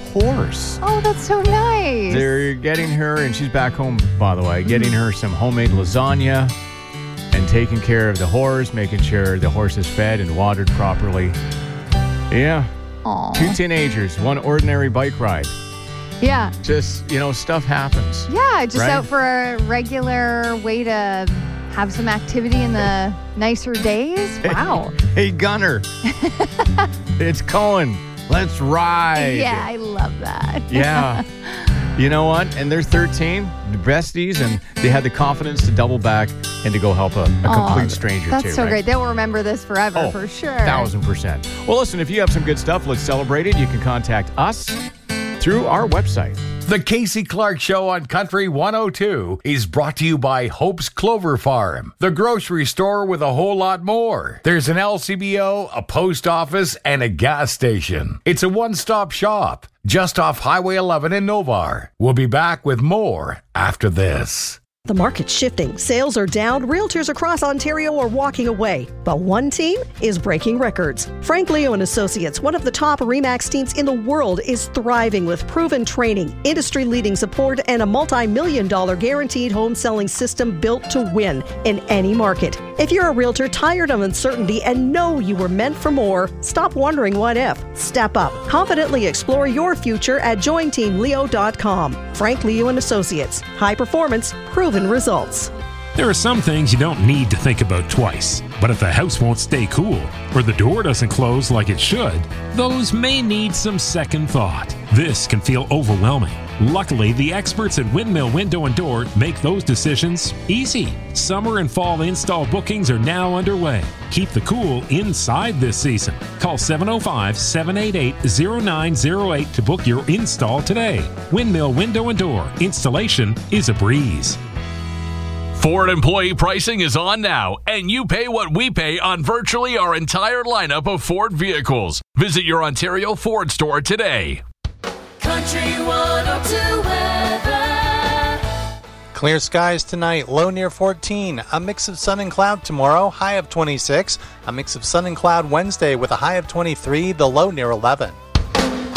horse. Oh, that's so nice. They're getting her, and she's back home, by the way, getting her some homemade lasagna and taking care of the horse, making sure the horse is fed and watered properly. Yeah. Aww. 2 teenagers, 1 ordinary bike ride. Yeah. Just, stuff happens. Yeah, just right? out for a regular way to have some activity in the nicer days. Wow. Hey, Gunner. It's Cohen. Let's ride. Yeah, I love that. Yeah. You know what? And they're 13, the besties, and they had the confidence to double back and to go help a complete stranger, that's too. That's so right? great. They'll remember this forever, for sure. 1,000%. Well, listen, if you have some good stuff, let's celebrate it. You can contact us through our website. The Casey Clark Show on Country 102 is brought to you by Hope's Clover Farm, the grocery store with a whole lot more. There's an LCBO, a post office, and a gas station. It's a one-stop shop just off Highway 11 in Novar. We'll be back with more after this. The market's shifting. Sales are down. Realtors across Ontario are walking away. But one team is breaking records. Frank Leo and Associates, one of the top RE/MAX teams in the world, is thriving with proven training, industry-leading support, and a multi-million-dollar guaranteed home selling system built to win in any market. If you're a realtor tired of uncertainty and know you were meant for more, stop wondering what if. Step up. Confidently explore your future at jointeamleo.com. Frank Leo and Associates. High performance, proven results. There are some things you don't need to think about twice. But if the house won't stay cool, or the door doesn't close like it should, those may need some second thought. This can feel overwhelming. Luckily, the experts at Windmill Window and Door make those decisions easy. Summer and fall install bookings are now underway. Keep the cool inside this season. Call 705-788-0908 to book your install today. Windmill Window and Door. Installation is a breeze. Ford employee pricing is on now, and you pay what we pay on virtually our entire lineup of Ford vehicles. Visit your Ontario Ford store today. Country 102 weather. Clear skies tonight, low near 14. A mix of sun and cloud tomorrow, high of 26. A mix of sun and cloud Wednesday with a high of 23, the low near 11.